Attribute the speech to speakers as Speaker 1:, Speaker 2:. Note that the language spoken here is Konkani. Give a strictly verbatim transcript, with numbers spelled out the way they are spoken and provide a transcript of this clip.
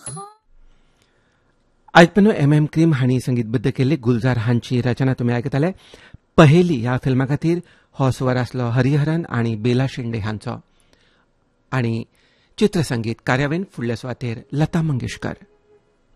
Speaker 1: आयपनो एम एम क्रीम हांणी संगीतबद्ध केल्ली गुलजार हांची रचना तुमी आयकताले. पहेली ह्या फिल्मा खातीर हो स्वर आसलो हरिहरन आनी बेला शिंदे हांचो. आनी चित्रसंगीत कार्यावळीन फुडल्या सुवातेर लता मंगेशकर.